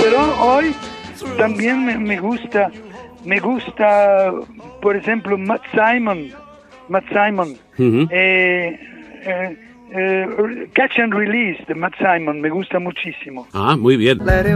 pero hoy también me gusta, por ejemplo, Matt Simon, Uh-huh. Catch and Release de Matt Simon, me gusta muchísimo. Muy bien.